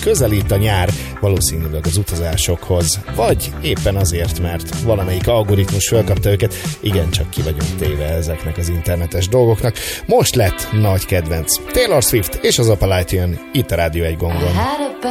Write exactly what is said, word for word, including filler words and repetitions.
közelít a nyár, valószínűleg az utazásokhoz, vagy éppen azért, mert valamelyik algoritmus fölkapta őket, igencsak ki vagyunk téve ezeknek az internetes dolgoknak. Most lett nagy kedvenc. Taylor Swift és az Appalachia jön itt a Rádió egy gongon.